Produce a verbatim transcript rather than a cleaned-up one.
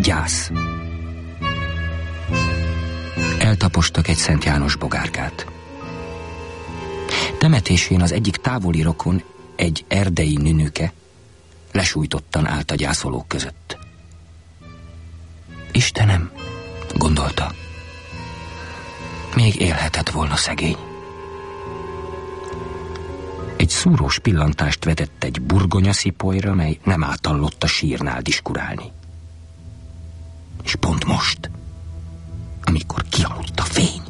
Gyász. Eltapostak egy Szent János bogárkát. Temetésén az egyik távoli rokon, egy erdei nünüke, lesújtottan állt a gyászolók között. Istenem, gondolta, még élhetett volna szegény. Egy szúrós pillantást vetett egy burgonyaszipolyra, mely nem átallott a sírnál diskurálni. És pont most, amikor kialudt a fény,